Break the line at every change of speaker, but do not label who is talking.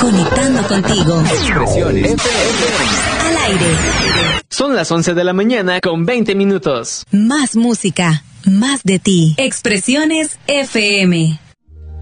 Conectando contigo.
Expresiones
Al aire.
Son las 11 de la mañana con 20 minutos.
Más música, más de ti. Expresiones FM.